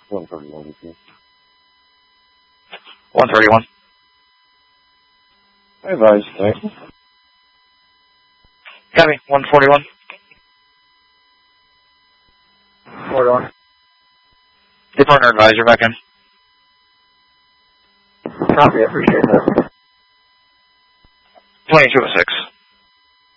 131. 131. Advise, thanks. Copy, 141. 41. The partner advisor back in. Copy, I appreciate that. 2206.